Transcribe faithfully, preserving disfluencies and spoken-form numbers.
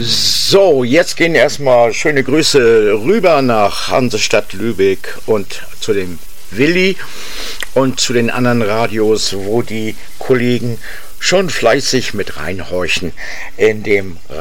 So, jetzt gehen erstmal schöne Grüße rüber nach Hansestadt Lübeck und zu dem Willi und zu den anderen Radios, wo die Kollegen schon fleißig mit reinhorchen in dem